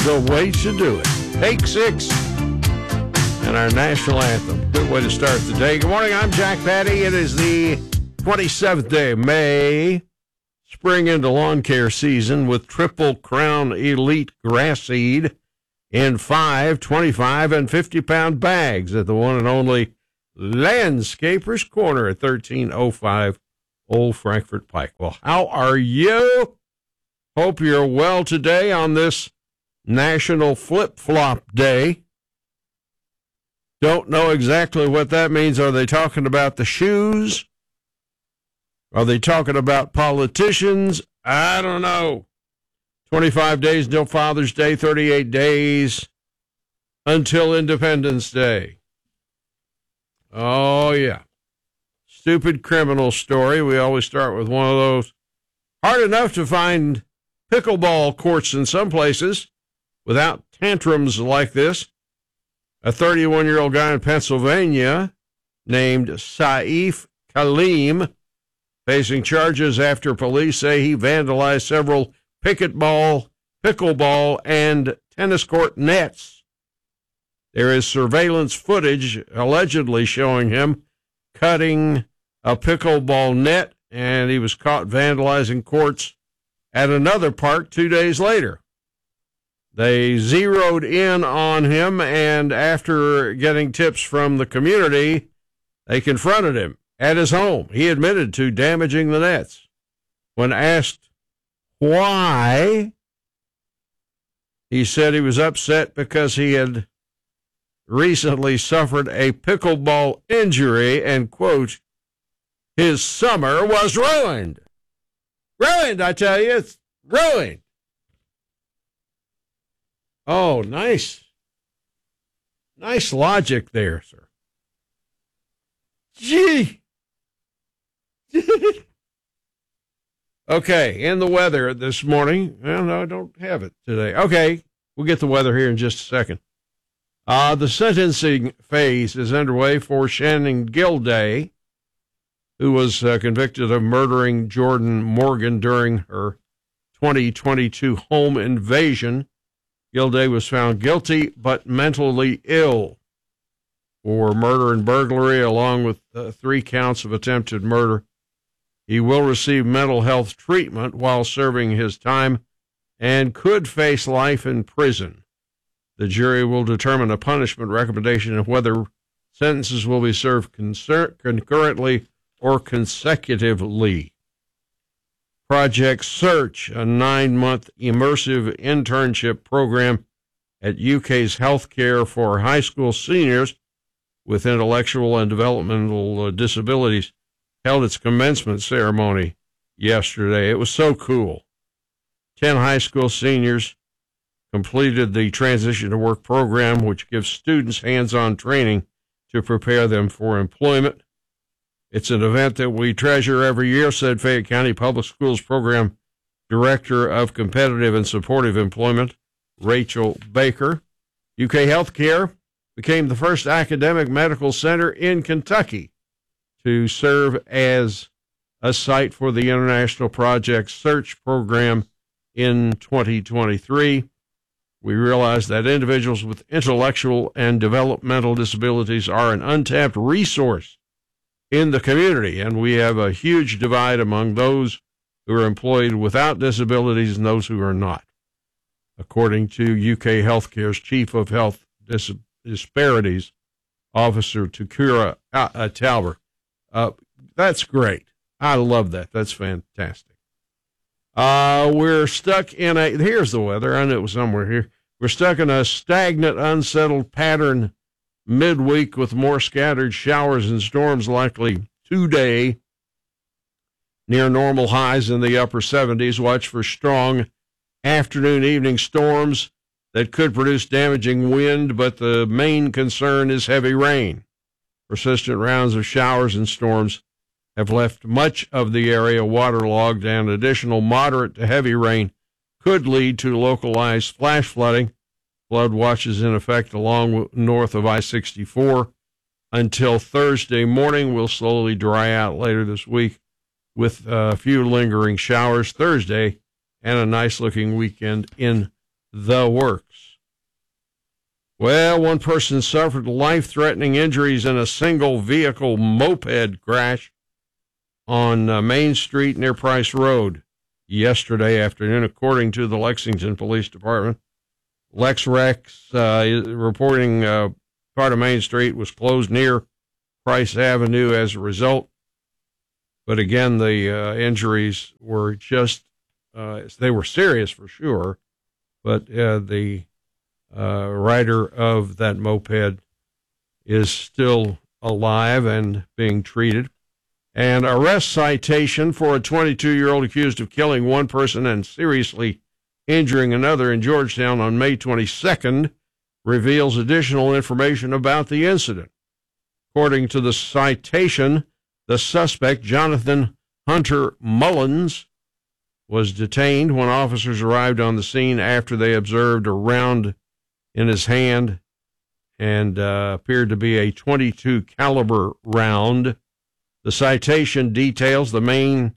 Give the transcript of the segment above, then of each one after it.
the way to do it. Take 6 and our national anthem. Good way to start the day. Good morning, I'm Jack Patty. It is the 27th day of May. Spring into lawn care season with Triple Crown Elite Grass Seed in 5, 25, and 50-pound bags at the one and only Landscapers Corner at 1305 Old Frankfort Pike. Well, how are you? Hope you're well today on this National Flip-Flop Day. Don't know exactly what that means. Are they talking about the shoes? Are they talking about politicians? I don't know. 25 days until Father's Day, 38 days until Independence Day. Oh, yeah. Stupid criminal story. We always start with one of those. Hard enough to find pickleball courts in some places without tantrums like this. A 31-year-old guy in Pennsylvania named Saif Kaleem facing charges after police say he vandalized several pickleball, and tennis court nets. There is surveillance footage allegedly showing him cutting a pickleball net, and he was caught vandalizing courts at another park 2 days later. They zeroed in on him, and after getting tips from the community, they confronted him at his home. He admitted to damaging the nets. When asked why, he said he was upset because he had recently suffered a pickleball injury and, quote, his summer was ruined. Ruined, I tell you, it's ruined. Oh, nice. Nice logic there, sir. Gee. Okay, in the weather this morning. Well, no, I don't have it today. Okay, we'll get the weather here in just a second. The sentencing phase is underway for Shannon Gilday, who was convicted of murdering Jordan Morgan during her 2022 home invasion. Gilday was found guilty but mentally ill for murder and burglary, along with 3 counts of attempted murder. He will receive mental health treatment while serving his time and could face life in prison. The jury will determine a punishment recommendation of whether sentences will be served concurrently or consecutively. Project Search, a 9-month immersive internship program at UK's Healthcare for high school seniors with intellectual and developmental disabilities, held its commencement ceremony yesterday. It was so cool. 10 high school seniors completed the Transition to Work program, which gives students hands-on training to prepare them for employment. It's an event that we treasure every year, said Fayette County Public Schools Program Director of Competitive and Supportive Employment, Rachel Baker. UK Healthcare became the first academic medical center in Kentucky to serve as a site for the International Project Search program in 2023. We realize that individuals with intellectual and developmental disabilities are an untapped resource in the community, and we have a huge divide among those who are employed without disabilities and those who are not, according to UK Healthcare's Chief of Health Disparities Officer Tukura Talbert. That's great. I love that. That's fantastic. We're stuck in here's the weather. I knew it was somewhere here. We're stuck in a stagnant, unsettled pattern midweek with more scattered showers and storms likely today. Near normal highs in the upper 70s. Watch for strong afternoon, evening storms that could produce damaging wind, but the main concern is heavy rain. Persistent rounds of showers and storms have left much of the area waterlogged, and additional moderate to heavy rain could lead to localized flash flooding. Flood watches in effect along north of I-64 until Thursday morning. Will slowly dry out later this week with a few lingering showers Thursday and a nice-looking weekend in the works. Well, one person suffered life-threatening injuries in a single-vehicle moped crash on Main Street near Price Road yesterday afternoon, according to the Lexington Police Department. LexRex reporting part of Main Street was closed near Price Avenue as a result. But again, the injuries were just, they were serious for sure, but the rider of that moped is still alive and being treated. An arrest citation for a 22-year-old accused of killing one person and seriously injuring another in Georgetown on May 22nd reveals additional information about the incident. According to the citation, the suspect, Jonathan Hunter Mullins, was detained when officers arrived on the scene after they observed a round in his hand and appeared to be a .22 caliber round. The citation details the man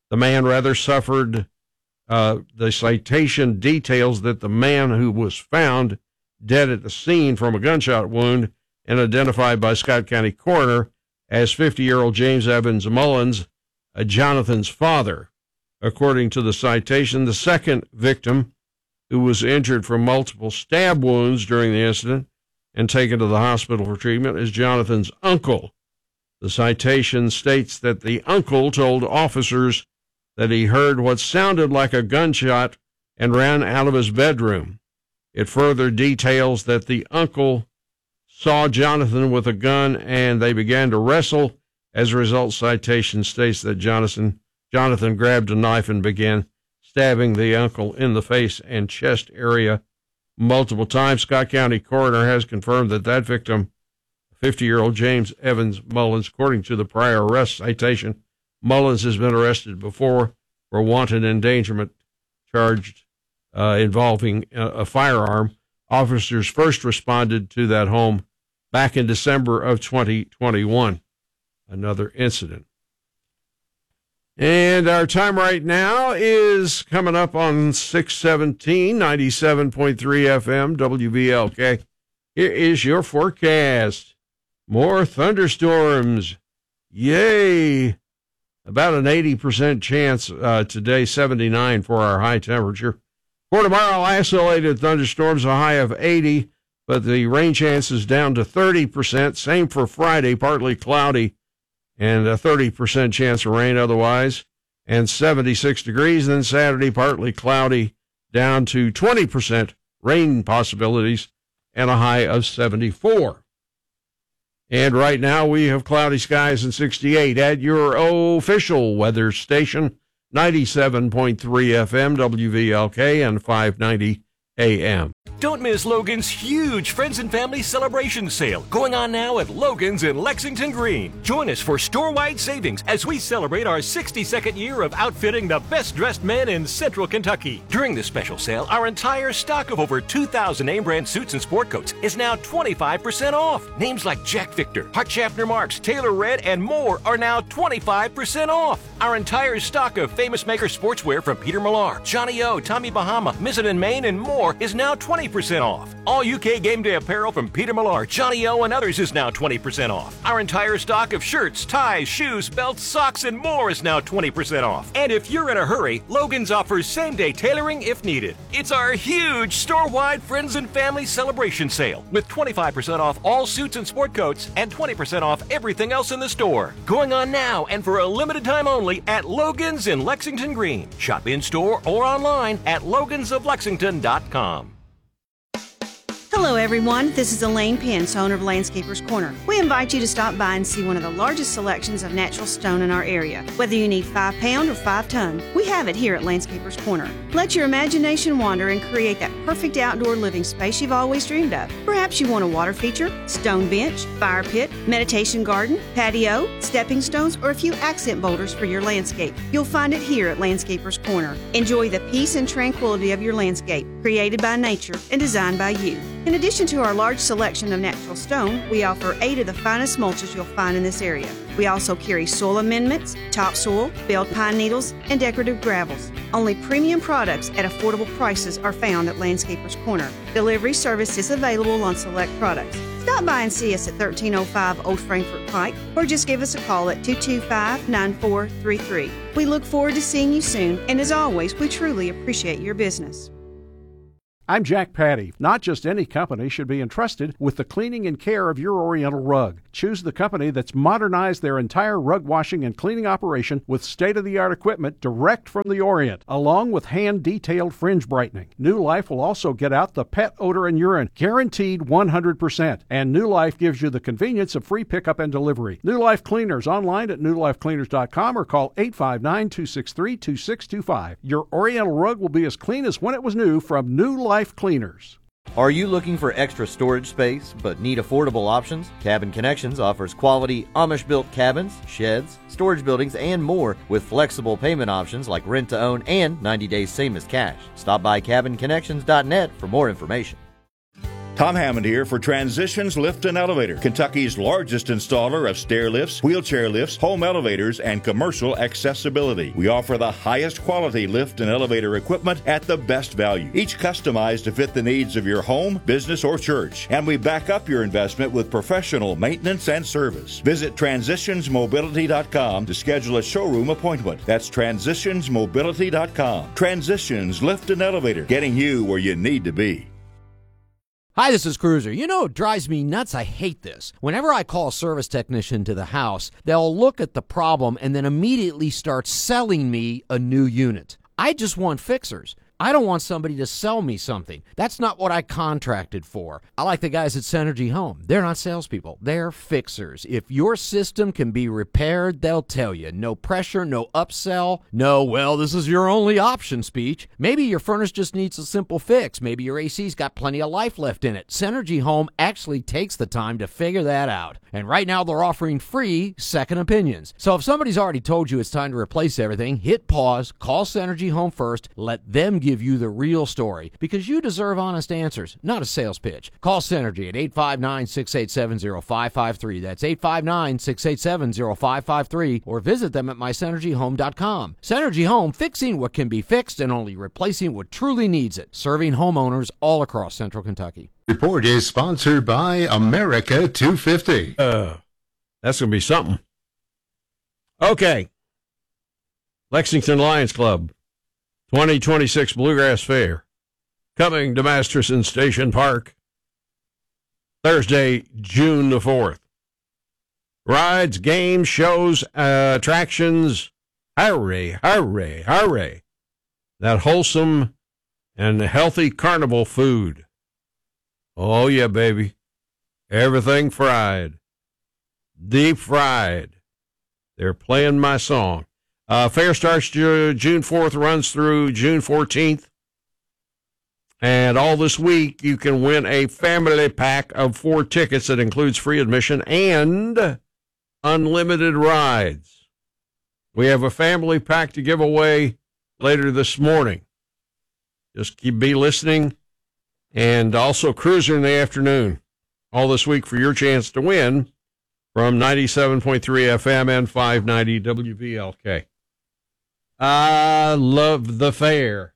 suffered. The citation details that the man who was found dead at the scene from a gunshot wound and identified by Scott County coroner as 50-year-old James Evans Mullins, Jonathan's father. According to the citation, the second victim, who was injured from multiple stab wounds during the incident and taken to the hospital for treatment, is Jonathan's uncle. The citation states that the uncle told officers that he heard what sounded like a gunshot and ran out of his bedroom. It further details that the uncle saw Jonathan with a gun and they began to wrestle. As a result, citation states that Jonathan grabbed a knife and began stabbing the uncle in the face and chest area multiple times. Scott County coroner has confirmed that victim, 50-year-old James Evans Mullins, according to the prior arrest citation, Mullins has been arrested before for wanton endangerment charged involving a firearm. Officers first responded to that home back in December of 2021. Another incident. And our time right now is coming up on 6:17, 97.3 FM, WVLK. Here is your forecast. More thunderstorms. Yay! About an 80% chance today, 79 for our high temperature. For tomorrow, isolated thunderstorms, a high of 80, but the rain chance is down to 30%. Same for Friday, partly cloudy, and a 30% chance of rain otherwise, and 76 degrees. Then Saturday, partly cloudy, down to 20% rain possibilities, and a high of 74. And right now we have cloudy skies and 68 at your official weather station, 97.3 FM, WVLK, and 590 AM. Don't miss Logan's huge Friends and Family Celebration Sale going on now at Logan's in Lexington Green. Join us for store-wide savings as we celebrate our 62nd year of outfitting the best-dressed men in Central Kentucky. During this special sale, our entire stock of over 2,000 name-brand suits and sport coats is now 25% off. Names like Jack Victor, Hart Schaffner Marks, Taylor Red, and more are now 25% off. Our entire stock of Famous Maker sportswear from Peter Millar, Johnny O, Tommy Bahama, Mizzen & Main, and more is now 20% off. All UK game day apparel from Peter Millar, Johnny O, and others is now 20% off. Our entire stock of shirts, ties, shoes, belts, socks, and more is now 20% off. And if you're in a hurry, Logan's offers same-day tailoring if needed. It's our huge store-wide Friends and Family Celebration Sale with 25% off all suits and sport coats and 20% off everything else in the store. Going on now and for a limited time only at Logan's in Lexington Green. Shop in-store or online at logansoflexington.com. Hello, everyone. This is Elaine Pence, owner of Landscapers Corner. We invite you to stop by and see one of the largest selections of natural stone in our area. Whether you need 5-pound or 5-ton, we have it here at Landscapers Corner. Let your imagination wander and create that perfect outdoor living space you've always dreamed of. Perhaps you want a water feature, stone bench, fire pit, meditation garden, patio, stepping stones, or a few accent boulders for your landscape. You'll find it here at Landscapers Corner. Enjoy the peace and tranquility of your landscape, created by nature and designed by you. In addition to our large selection of natural stone, we offer 8 of the finest mulches you'll find in this area. We also carry soil amendments, topsoil, belled pine needles, and decorative gravels. Only premium products at affordable prices are found at Landscapers Corner. Delivery service is available on select products. Stop by and see us at 1305 Old Frankfort Pike, or just give us a call at 225-9433. We look forward to seeing you soon, and as always, we truly appreciate your business. I'm Jack Patty. Not just any company should be entrusted with the cleaning and care of your Oriental rug. Choose the company that's modernized their entire rug washing and cleaning operation with state-of-the-art equipment direct from the Orient, along with hand-detailed fringe brightening. New Life will also get out the pet odor and urine, guaranteed 100%. And New Life gives you the convenience of free pickup and delivery. New Life Cleaners online at newlifecleaners.com or call 859-263-2625. Your Oriental rug will be as clean as when it was new from New Life Cleaners. Are you looking for extra storage space but need affordable options? Cabin Connections offers quality Amish-built cabins, sheds, storage buildings, and more with flexible payment options like rent-to-own and 90 days same as cash. Stop by cabinconnections.net for more information. Tom Hammond here for Transitions Lift and Elevator, Kentucky's largest installer of stair lifts, wheelchair lifts, home elevators, and commercial accessibility. We offer the highest quality lift and elevator equipment at the best value, each customized to fit the needs of your home, business, or church. And we back up your investment with professional maintenance and service. Visit transitionsmobility.com to schedule a showroom appointment. That's transitionsmobility.com. Transitions Lift and Elevator, getting you where you need to be. Hi, this is Cruiser. You know, it drives me nuts. I hate this. Whenever I call a service technician to the house, they'll look at the problem and then immediately start selling me a new unit. I just want fixers. I don't want somebody to sell me something. That's not what I contracted for. I like the guys at Synergy Home. They're not salespeople. They're fixers. If your system can be repaired, they'll tell you. No pressure, no upsell, no, well, this is your only option speech. Maybe your furnace just needs a simple fix. Maybe your AC's got plenty of life left in it. Synergy Home actually takes the time to figure that out. And right now they're offering free second opinions. So if somebody's already told you it's time to replace everything, hit pause, call Synergy Home first, let them give you the real story, because you deserve honest answers, not a sales pitch. Call Synergy at 859-687-0553. That's 859-687-0553, or visit them at mysynergyhome.com. Synergy Home, fixing what can be fixed and only replacing what truly needs it. Serving homeowners all across Central Kentucky. Report is sponsored by America 250. That's going to be something. Okay. Lexington Lions Club 2026 Bluegrass Fair, coming to Masterson Station Park, Thursday, June the 4th. Rides, games, shows, attractions, hooray, hooray, hooray. That wholesome and healthy carnival food. Oh, yeah, baby. Everything fried. Deep fried. They're playing my song. Fair starts June 4th, runs through June 14th. And all this week, you can win a family pack of 4 tickets that includes free admission and unlimited rides. We have a family pack to give away later this morning. Just be listening. And also Cruiser in the afternoon. All this week for your chance to win from 97.3 FM and 590 WVLK. I love the fair.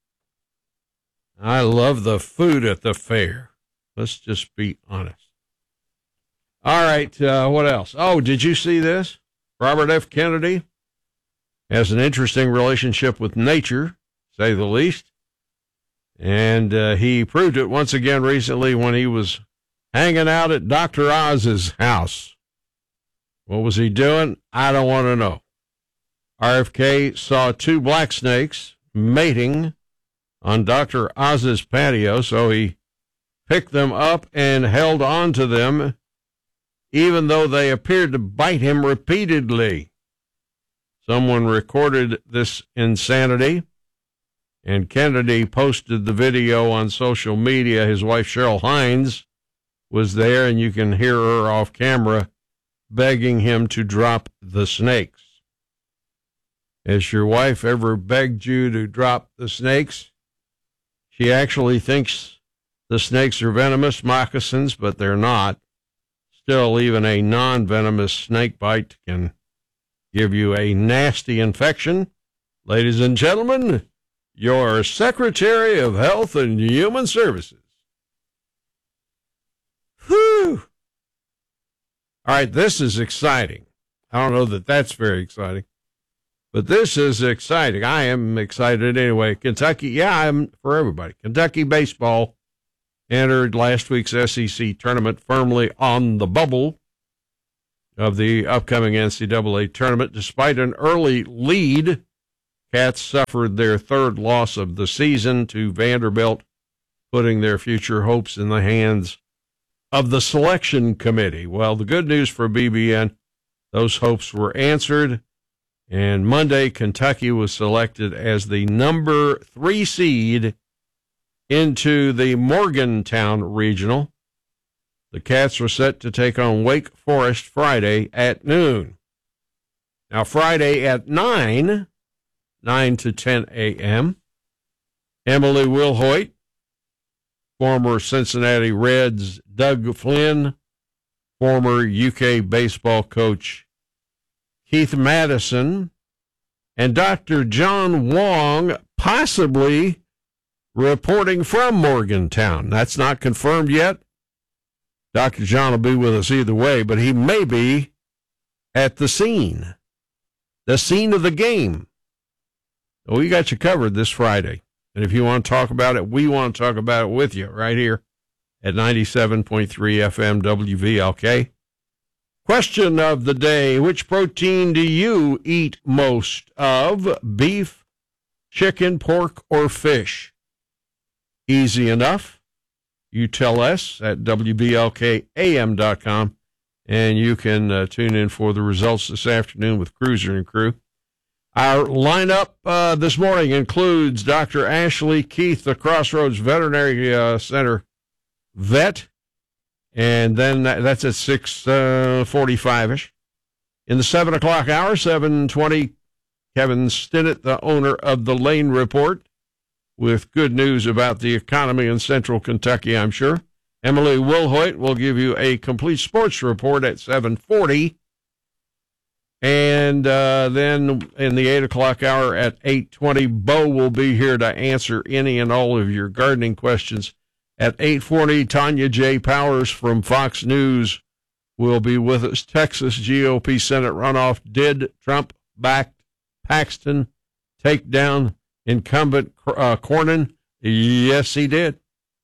I love the food at the fair. Let's just be honest. All right, what else? Oh, did you see this? Robert F. Kennedy has an interesting relationship with nature, to say the least. And he proved it once again recently when he was hanging out at Dr. Oz's house. What was he doing? I don't want to know. RFK saw 2 black snakes mating on Dr. Oz's patio, so he picked them up and held on to them, even though they appeared to bite him repeatedly. Someone recorded this insanity, and Kennedy posted the video on social media. His wife, Cheryl Hines, was there, and you can hear her off camera begging him to drop the snakes. Has your wife ever begged you to drop the snakes? She actually thinks The snakes are venomous moccasins, but they're not. Still, even a non-venomous snake bite can give you a nasty infection. Ladies and gentlemen, your Secretary of Health and Human Services. Whew. All right, this is exciting. I don't know that that's very exciting, but this is exciting. I am excited anyway. Kentucky, yeah, I'm for everybody. Kentucky baseball entered last week's SEC tournament firmly on the bubble of the upcoming NCAA tournament. Despite an early lead, Cats suffered their third loss of the season to Vanderbilt, putting their future hopes in the hands of the selection committee. Well, the good news for BBN, those hopes were answered, and Monday, Kentucky was selected as the number 3 seed into the Morgantown Regional. The Cats were set to take on Wake Forest Friday at noon. Now, Friday at 9 to 10 a.m., Emily Wilhoit, former Cincinnati Reds Doug Flynn, former UK baseball coach Keith Madison, and Dr. John Wong, possibly reporting from Morgantown. That's not confirmed yet. Dr. John will be with us either way, but he may be at the scene of the game. We got you covered this Friday. And if you want to talk about it, we want to talk about it with you right here at 97.3 FM WVLK. Question of the day: which protein do you eat most of? Beef, chicken, pork, or fish? Easy enough. You tell us at WBLKAM.com, and you can tune in for the results this afternoon with Cruiser and Crew. Our lineup this morning includes Dr. Ashley Keith, the Crossroads Veterinary Center vet, and then that's at 6:45-ish. In the 7 o'clock hour, 7:20, Kevin Stinnett, the owner of the Lane Report, with good news about the economy in central Kentucky, I'm sure. Emily Wilhoit will give you a complete sports report at 7:40. And then in the 8 o'clock hour at 8:20, Bo will be here to answer any and all of your gardening questions. At 8:40, Tanya J. Powers from Fox News will be with us. Texas GOP Senate runoff. Did Trump-backed Paxton take down incumbent Cornyn? Yes, he did.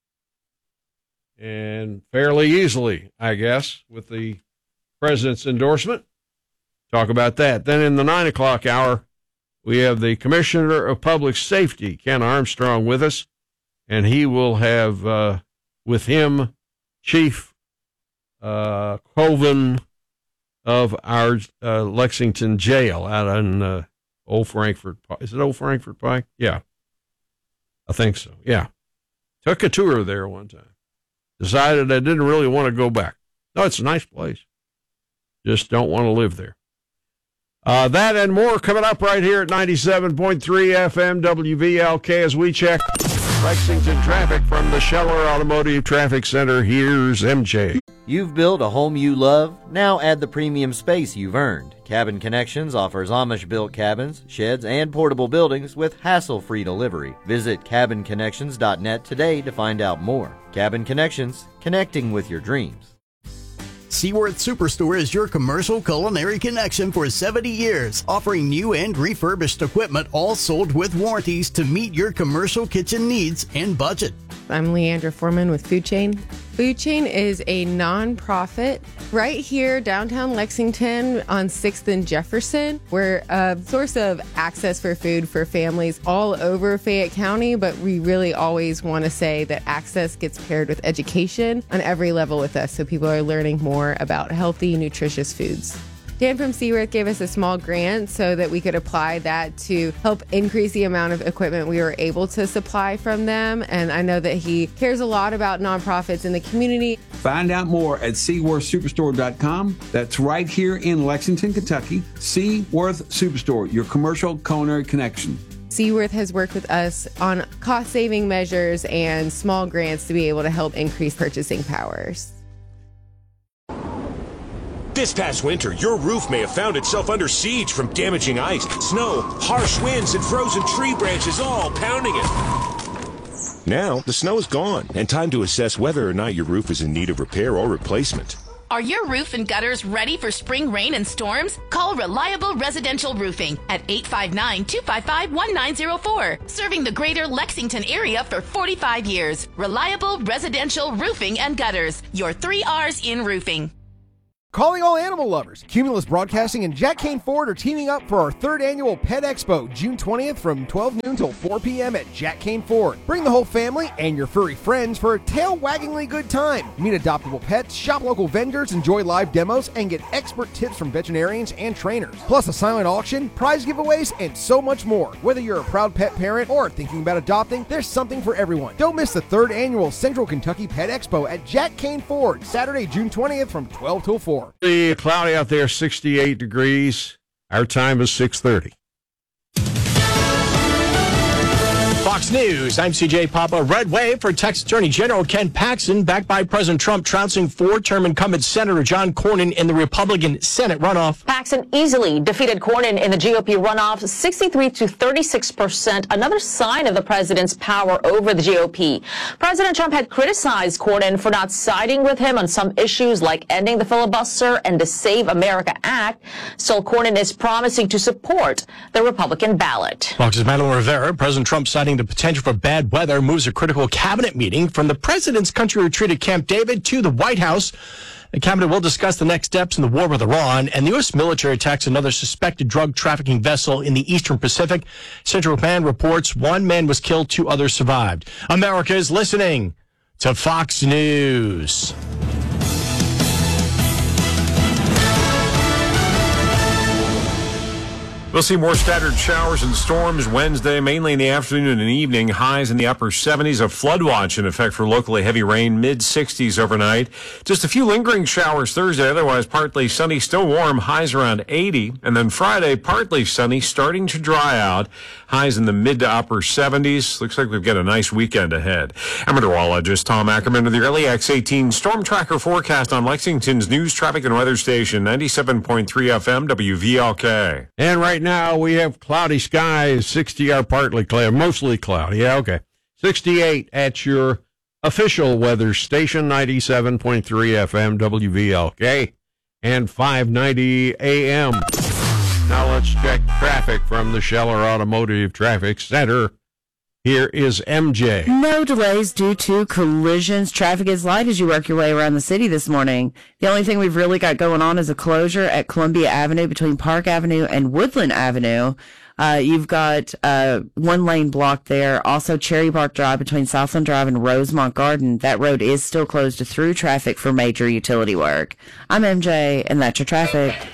And fairly easily, I guess, with the president's endorsement. Talk about that. Then in the 9 o'clock hour, we have the Commissioner of Public Safety, Ken Armstrong, with us, and he will have with him Chief Colvin of our Lexington jail out on Old Frankfort Pike. Is it Old Frankfort Pike? Yeah, I think so. Yeah. Took a tour there one time. Decided I didn't really want to go back. No, it's a nice place. Just don't want to live there. That and more coming up right here at 97.3 FM WVLK as we check Lexington traffic from the Scheller Automotive Traffic Center. Here's MJ. You've built a home you love. Now add the premium space you've earned. Cabin Connections offers Amish-built cabins, sheds, and portable buildings with hassle-free delivery. Visit cabinconnections.net today to find out more. Cabin Connections, connecting with your dreams. Seaworth Superstore is your commercial culinary connection for 70 years, offering new and refurbished equipment, all sold with warranties to meet your commercial kitchen needs and budget. I'm Leandra Foreman with Food Chain. Food Chain is a nonprofit right here downtown Lexington on 6th and Jefferson. We're a source of access for food for families all over Fayette County, but we really always want to say that access gets paired with education on every level with us, so people are learning more about healthy, nutritious foods. Dan from Seaworth gave us a small grant so that we could apply that to help increase the amount of equipment we were able to supply from them. And I know that he cares a lot about nonprofits in the community. Find out more at SeaworthSuperstore.com. That's right here in Lexington, Kentucky. Seaworth Superstore, your commercial culinary connection. Seaworth has worked with us on cost-saving measures and small grants to be able to help increase purchasing powers. This past winter, your roof may have found itself under siege from damaging ice, snow, harsh winds, and frozen tree branches all pounding it. Now, the snow is gone, and time to assess whether or not your roof is in need of repair or replacement. Are your roof and gutters ready for spring rain and storms? Call Reliable Residential Roofing at 859-255-1904. Serving the greater Lexington area for 45 years. Reliable Residential Roofing and Gutters. Your 3 R's in roofing. Calling all animal lovers. Cumulus Broadcasting and Jack Kane Ford are teaming up for our 3rd annual Pet Expo, June 20th from 12 noon till 4 p.m. at Jack Kane Ford. Bring the whole family and your furry friends for a tail-waggingly good time. Meet adoptable pets, shop local vendors, enjoy live demos, and get expert tips from veterinarians and trainers. Plus a silent auction, prize giveaways, and so much more. Whether you're a proud pet parent or thinking about adopting, there's something for everyone. Don't miss the 3rd annual Central Kentucky Pet Expo at Jack Kane Ford, Saturday, June 20th from 12 till 4. Cloudy out there, 68 degrees. Our time is 6:30. Fox News, I'm CJ Papa. Red wave for Texas Attorney General Ken Paxton, backed by President Trump, trouncing 4-term incumbent Senator John Cornyn in the Republican Senate runoff. Paxton easily defeated Cornyn in the GOP runoff, 63 to 36%, another sign of the president's power over the GOP. President Trump had criticized Cornyn for not siding with him on some issues like ending the filibuster and the Save America Act. Still, Cornyn is promising to support the Republican ballot. Fox's Madeline Rivera, President Trump citing the potential for bad weather, moves a critical cabinet meeting from the president's country retreat at Camp David to the White House. The cabinet will discuss the next steps in the war with Iran, and the U.S. military attacks another suspected drug trafficking vessel in the Eastern Pacific. Central Command reports 1 man was killed, 2 others survived. America is listening to Fox News. We'll see more scattered showers and storms Wednesday, mainly in the afternoon and evening. Highs in the upper 70s. A flood watch in effect for locally heavy rain, mid-60s overnight. Just a few lingering showers Thursday, otherwise partly sunny, still warm, highs around 80. And then Friday, partly sunny, starting to dry out. Highs in the mid to upper 70s. Looks like we've got a nice weekend ahead. I'm meteorologist Tom Ackerman with the early X18 Storm Tracker forecast on Lexington's news, traffic, and weather station, 97.3 FM, WVLK. And right now we have cloudy skies, 60 are partly cloudy, mostly cloudy. Yeah, okay. 68 at your official weather station, 97.3 FM, WVLK, and 590 AM. Now let's check traffic from the Scheller Automotive Traffic Center. Here is MJ. No delays due to collisions. Traffic is light as you work your way around the city this morning. The only thing we've really got going on is a closure at Columbia Avenue between Park Avenue and Woodland Avenue. You've got 1 lane blocked there. Also, Cherry Bark Drive between Southland Drive and Rosemont Garden. That road is still closed to through traffic for major utility work. I'm MJ, and that's your traffic.